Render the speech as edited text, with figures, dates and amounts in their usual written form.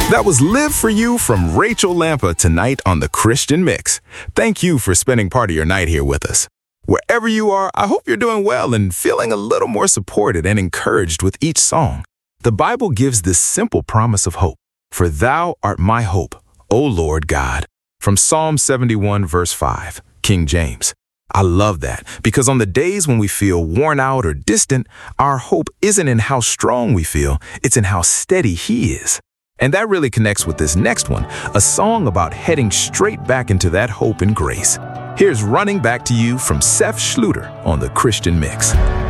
That was Live For You from Rachel Lampa tonight on The Christian Mix. Thank you for spending part of your night here with us. Wherever you are, I hope you're doing well and feeling a little more supported and encouraged with each song. The Bible gives this simple promise of hope. For thou art my hope, O Lord God. From Psalm 71 verse 5, King James. I love that because on the days when we feel worn out or distant, our hope isn't in how strong we feel, it's in how steady He is. And that really connects with this next one, a song about heading straight back into that hope and grace. Here's Running Back to You from Seth Schluter on The Christian Mix.